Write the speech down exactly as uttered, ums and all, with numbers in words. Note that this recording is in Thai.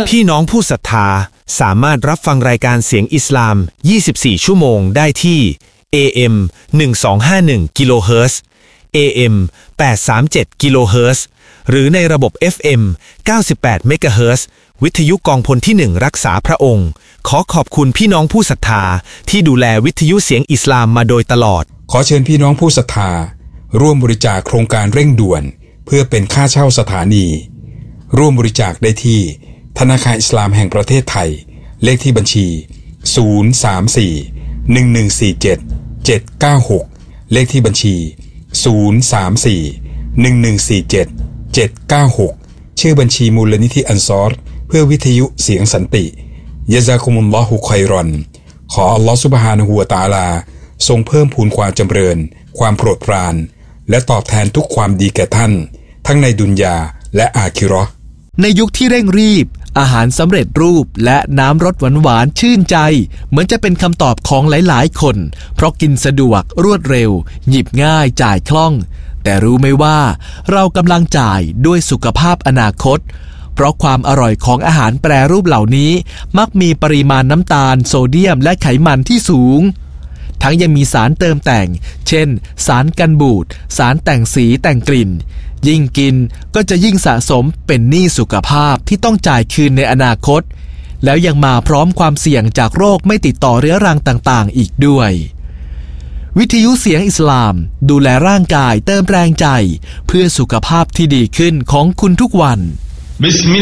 พี่น้องผู้ศรัทธาสามารถรับฟังรายการเสียงอิสลามยี่สิบสี่ชั่วโมงได้ที่ เอ เอ็ม หนึ่งสองห้าหนึ่ง กิโลเฮิรตซ์ เอ เอ็ม แปดสามเจ็ด กิโลเฮิรตซ์ หรือในระบบ เอฟ เอ็ม เก้าสิบแปด เมกะเฮิรตซ์ วิทยุกองพลที่หนึ่งรักษาพระองค์ขอขอบคุณพี่น้องผู้ศรัทธาที่ดูแลวิทยุเสียงอิสลามมาโดยตลอดขอเชิญพี่น้องผู้ศรัทธาร่วมบริจาคโครงการเร่งด่วนเพื่อเป็นค่าเช่าสถานีร่วมบริจาคได้ที่ธนาคารอิสลามแห่งประเทศไทยเลขที่บัญชีศูนย์ สาม สี่ หนึ่ง หนึ่ง สี่ เจ็ด เจ็ด เก้า หกเลขที่บัญชีศูนย์ สาม สี่ หนึ่ง หนึ่ง สี่ เจ็ด เจ็ด เก้า หกชื่อบัญชีมูลนิธิอันซอรเพื่อวิทยุเสียงสันติยะซากุมุลลอฮุค็อยรอนขออัลลอฮฺซุบฮานะฮูวะตะอาลาทรงเพิ่มพูนความจำเริญความโปรดปรานและตอบแทนทุกความดีแก่ท่านทั้งในดุนยาและอาคิเราะห์ในยุคที่เร่งรีบอาหารสำเร็จรูปและน้ำรสหวานๆชื่นใจเหมือนจะเป็นคำตอบของหลายๆคนเพราะกินสะดวกรวดเร็วหยิบง่ายจ่ายคล่องแต่รู้ไหมว่าเรากำลังจ่ายด้วยสุขภาพอนาคตเพราะความอร่อยของอาหารแปรรูปเหล่านี้มักมีปริมาณน้ำตาลโซเดียมและไขมันที่สูงทั้งยังมีสารเติมแต่งเช่นสารกันบูดสารแต่งสีแต่งกลิ่นยิ่งกินก็จะยิ่งสะสมเป็นหนี้สุขภาพที่ต้องจ่ายคืนในอนาคตแล้วยังมาพร้อมความเสี่ยงจากโรคไม่ติดต่อเรื้อรังต่างๆอีกด้วยวิทยุเสียงอิสลามดูแลร่างกายเติมแรงใจเพื่อสุขภาพที่ดีขึ้นของคุณทุกวัน